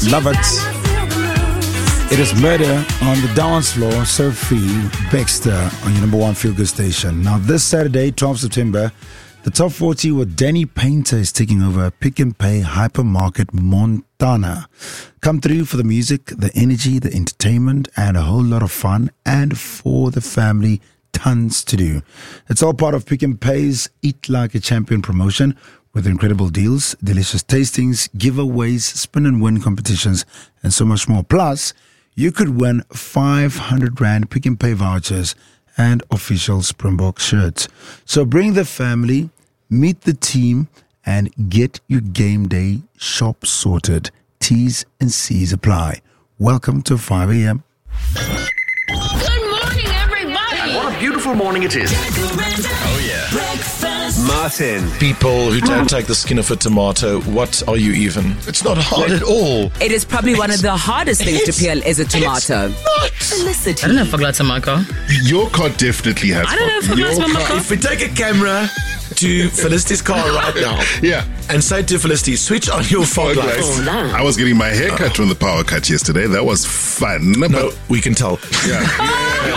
Love it. It is Murder on the dance floor. Sophie Baxter on your number one feel-good station. Now this Saturday, 12 September, the top 40 with Danny Painter is taking over Pick n Pay Hypermarket Montana. Come through for the music, the energy, the entertainment, and a whole lot of fun. And for the family, tons to do. It's all part of Pick n Pay's Eat Like a Champion promotion with incredible deals, delicious tastings, giveaways, spin and win competitions, and so much more. Plus, you could win 500 Rand Pick n Pay vouchers and official Springbok shirts. So bring the family, meet the team, and get your game day shop sorted. T's and C's apply. Welcome to 5 a.m. Good morning, everybody. And what a beautiful morning it is. Oh, yeah. Martin. People who don't take the skin off a tomato, what are you even? It's not hard at all. It is probably one of the hardest things to peel is a tomato. Felicity. I don't know if I got to my car. Your car definitely has. I don't know if I got to my car. If we take a camera to Felicity's car right now, Yeah. and say to Felicity, switch on your fog Okay. lights. I was getting my hair cut from the power cut yesterday. That was fun. No, we can tell. Yeah.